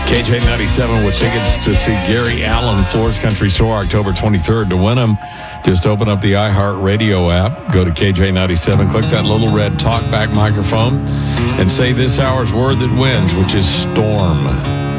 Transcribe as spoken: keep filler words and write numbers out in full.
K J ninety-seven with tickets to see Gary Allan, Florist Country Store, October twenty-third. To win them, just open up the iHeartRadio app, go to K J ninety-seven, click that little red talkback microphone, and say this hour's word that wins, which is storm.